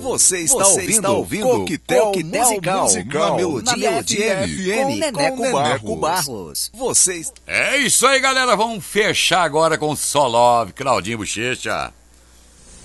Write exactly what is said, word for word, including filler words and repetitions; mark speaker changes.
Speaker 1: Você está, Você ouvindo, está ouvindo Coquetel, Coquetel Musical, musical na Melodia F M com Neneco, com Neneco Barros. Barros. Vocês...
Speaker 2: É isso aí, galera. Vamos fechar agora com Só Love, Claudinho Bochecha.